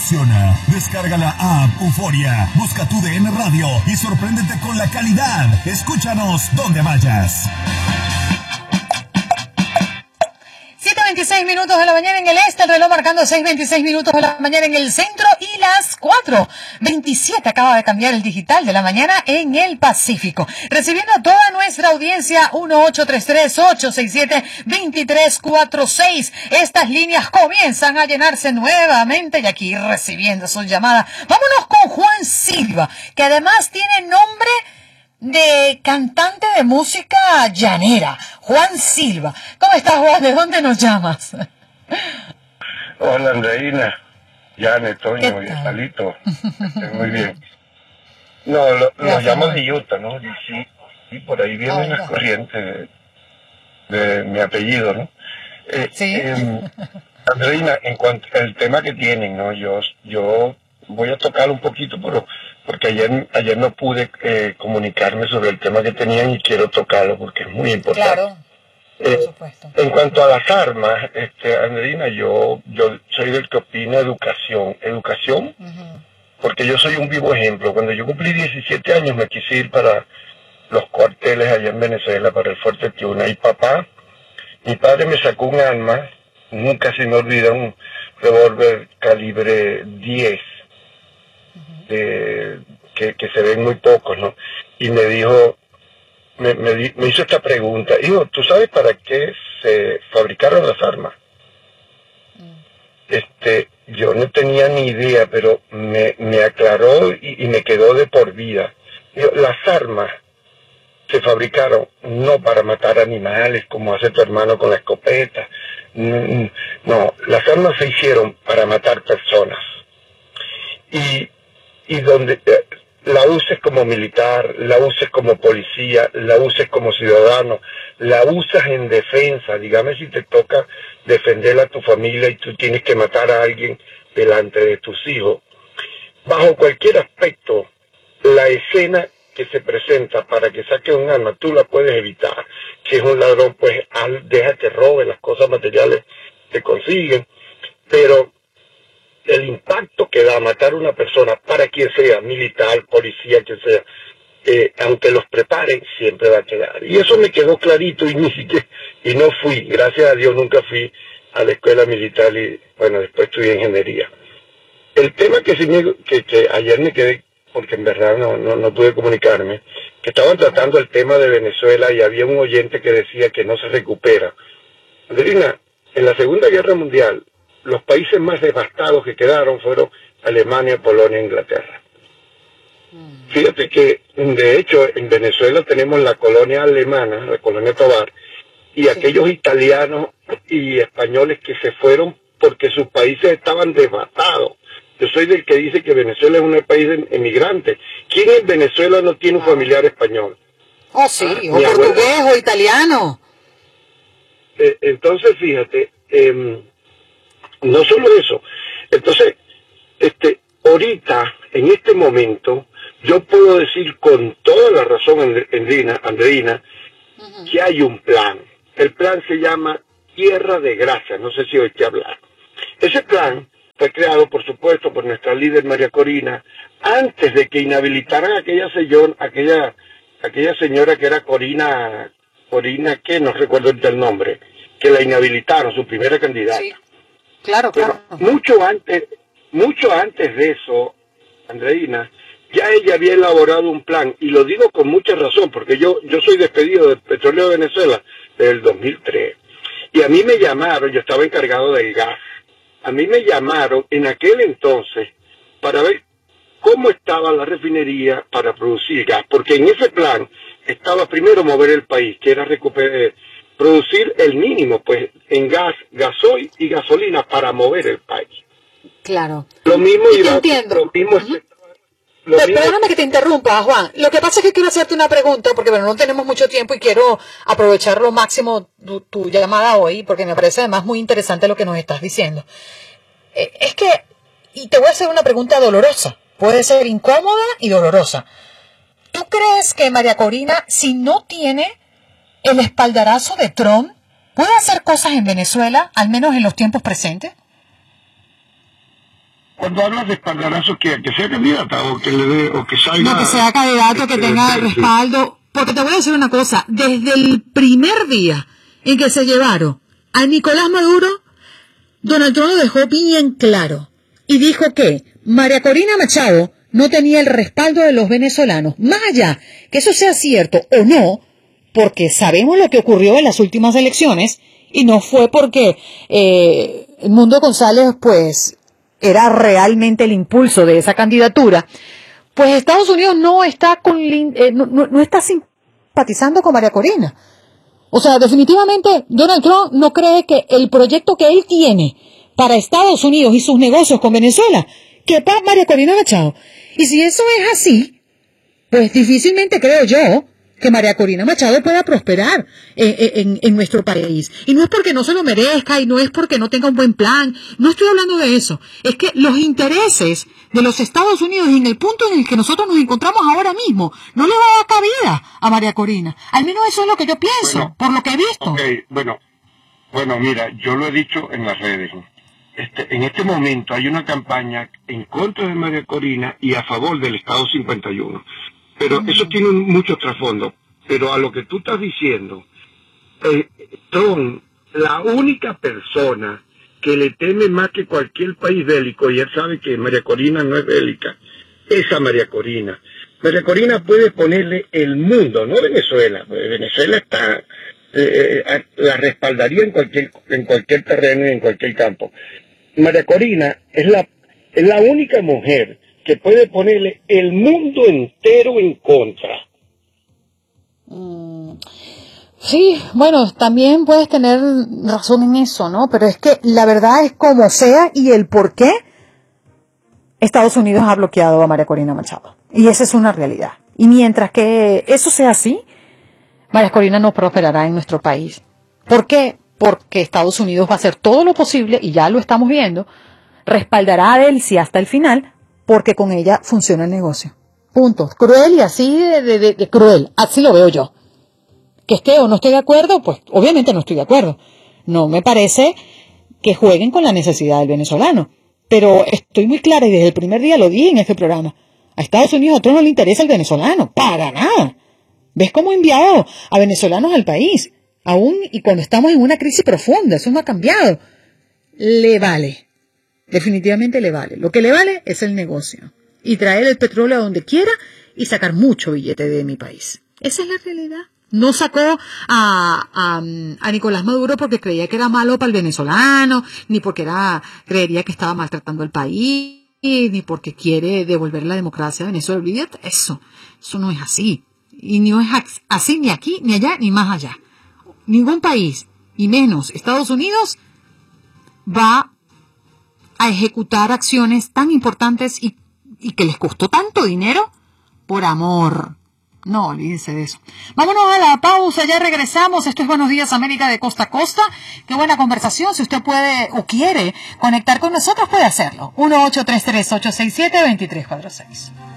emociona. Descarga la app Euforia, busca tu DN Radio y sorpréndete con la calidad. Escúchanos donde vayas. 7:26 minutos de la mañana en el este, el reloj marcando 6:26 minutos de la mañana en el centro y las 4:27 acaba de cambiar el digital de la mañana en el Pacífico. Recibiendo a toda nuestra audiencia 1-833-867-2346. Estas líneas comienzan a llanarse nuevamente y aquí recibiendo sus llamadas. Vámonos con Juan Silva, que además tiene nombre de cantante de música llanera. Juan Silva. ¿Cómo estás, Juan? ¿De dónde nos llamas? Hola, Andreina, Yane, Toño y Salito. Estoy muy bien. No, los llamo de Utah, ¿no? Sí, por ahí vienen las corrientes de mi apellido, ¿no? Sí. Andreina, en cuanto al tema que tienen, ¿no? Yo voy a tocar un poquito, pero porque ayer no pude comunicarme sobre el tema que tenían y quiero tocarlo porque es muy importante. Claro, por supuesto. En cuanto a las armas, Andreina, yo soy del que opina educación, porque yo soy un vivo ejemplo. Cuando yo cumplí 17 años me quise ir para los cuarteles allá en Venezuela, para el Fuerte Tiuna, y mi padre me sacó un arma, nunca se me olvida, un revólver calibre 10, que se ven muy pocos, ¿no? Y me dijo, me hizo esta pregunta: hijo, ¿tú sabes para qué se fabricaron las armas? Yo no tenía ni idea, pero me aclaró y me quedó de por vida. Dijo, las armas se fabricaron no para matar animales como hace tu hermano con la escopeta. No, las armas se hicieron para matar personas. Y donde la uses como militar, la uses como policía, la uses como ciudadano, la usas en defensa. Dígame si te toca defender a tu familia y tú tienes que matar a alguien delante de tus hijos. Bajo cualquier aspecto, la escena que se presenta para que saque un arma, tú la puedes evitar. Si es un ladrón, pues deja que robe, las cosas materiales se consiguen, pero el impacto que da matar a una persona, para quien sea, militar, policía, quien sea, aunque los preparen, siempre va a quedar. Y eso me quedó clarito y no fui, gracias a Dios nunca fui a la escuela militar y bueno, después estudié ingeniería. El tema que ayer me quedé, porque en verdad no pude comunicarme, que estaban tratando el tema de Venezuela y había un oyente que decía que no se recupera. Andreina, en la Segunda Guerra Mundial, los países más devastados que quedaron fueron Alemania, Polonia e Inglaterra. Fíjate que, de hecho, en Venezuela tenemos la colonia alemana, la colonia Tovar, y aquellos italianos y españoles que se fueron porque sus países estaban devastados. Yo soy del que dice que Venezuela es un país de emigrantes. ¿Quién en Venezuela no tiene un familiar español? Oh, sí, o portugués o italiano. Entonces, fíjate, no solo eso. Entonces, ahorita, en este momento, yo puedo decir con toda la razón, Andreina, que hay un plan. El plan se llama Tierra de Gracia, no sé si oíste hablar. Ese plan fue creado, por supuesto, por nuestra líder María Corina, antes de que inhabilitaran a aquella señora que era Corina, que no recuerdo el nombre, que la inhabilitaron, su primera candidata. Sí. Claro. Mucho antes de eso, Andreina, ya ella había elaborado un plan, y lo digo con mucha razón, porque yo soy despedido del Petróleo de Venezuela desde el 2003, y a mí me llamaron, yo estaba encargado del gas, a mí me llamaron en aquel entonces para ver cómo estaba la refinería para producir gas, porque en ese plan estaba primero mover el país, que era producir el mínimo, pues, en gas, gasoil y gasolina para mover el país. Claro. Lo mismo y te entiendo. Perdóname que te interrumpa, Juan. Lo que pasa es que quiero hacerte una pregunta, porque bueno, no tenemos mucho tiempo y quiero aprovechar lo máximo tu llamada hoy, porque me parece además muy interesante lo que nos estás diciendo. Es que, y te voy a hacer una pregunta dolorosa, puede ser incómoda y dolorosa. ¿Tú crees que María Corina, si no tiene el espaldarazo de Trump, puede hacer cosas en Venezuela, al menos en los tiempos presentes? cuando hablas de espaldarazo, que sea candidata o que le dé, o que salga... No, que sea candidato, que tenga respaldo. Porque te voy a decir una cosa, desde el primer día en que se llevaron a Nicolás Maduro, Donald Trump lo dejó bien claro y dijo que María Corina Machado no tenía el respaldo de los venezolanos. Más allá que eso sea cierto o no, porque sabemos lo que ocurrió en las últimas elecciones y no fue porque Edmundo González pues era realmente el impulso de esa candidatura, pues Estados Unidos no está no está simpatizando con María Corina. O sea, definitivamente Donald Trump no cree que el proyecto que él tiene para Estados Unidos y sus negocios con Venezuela quepa María Corina Machado. Y si eso es así, pues difícilmente creo yo que María Corina Machado pueda prosperar en nuestro país. Y no es porque no se lo merezca y no es porque no tenga un buen plan. No estoy hablando de eso. Es que los intereses de los Estados Unidos en el punto en el que nosotros nos encontramos ahora mismo no le va a dar cabida a María Corina. Al menos eso es lo que yo pienso, por lo que he visto. Okay, bueno, mira, yo lo he dicho en las redes. En este momento hay una campaña en contra de María Corina y a favor del Estado 51. Pero eso tiene mucho trasfondo. Pero a lo que tú estás diciendo, Trump, la única persona que le teme más que cualquier país bélico, y él sabe que María Corina no es bélica, es a María Corina. María Corina puede ponerle el mundo, no Venezuela. Venezuela está, la respaldaría en cualquier terreno y en cualquier campo. María Corina es la única mujer que puede ponerle el mundo entero en contra. Sí, bueno, también puedes tener razón en eso, ¿no? Pero es que la verdad es como sea y el por qué Estados Unidos ha bloqueado a María Corina Machado. Y esa es una realidad. Y mientras que eso sea así, María Corina no prosperará en nuestro país. ¿Por qué? Porque Estados Unidos va a hacer todo lo posible, y ya lo estamos viendo, respaldará a Delcy hasta el final, porque con ella funciona el negocio. Punto. Cruel y así de cruel. Así lo veo yo. Que esté o no esté de acuerdo, pues obviamente no estoy de acuerdo. No me parece que jueguen con la necesidad del venezolano. Pero estoy muy clara y desde el primer día lo dije en este programa. A Estados Unidos a otro no le interesa el venezolano. Para nada. ¿Ves cómo ha enviado a venezolanos al país? Aún y cuando estamos en una crisis profunda. Eso no ha cambiado. Le vale. Definitivamente le vale. Lo que le vale es el negocio. Y traer el petróleo a donde quiera y sacar mucho billete de mi país. Esa es la realidad. No sacó a Nicolás Maduro porque creía que era malo para el venezolano, ni porque creería que estaba maltratando al país, ni porque quiere devolver la democracia a Venezuela. Olvídate eso no es así. Y no es así ni aquí, ni allá, ni más allá. Ningún país, y menos Estados Unidos, va a ejecutar acciones tan importantes y que les costó tanto dinero por amor. No, olvídense de eso. Vámonos a la pausa, ya regresamos. Esto es Buenos Días América de costa a costa. Qué buena conversación. Si usted puede o quiere conectar con nosotros, puede hacerlo. 1-833-867-2346.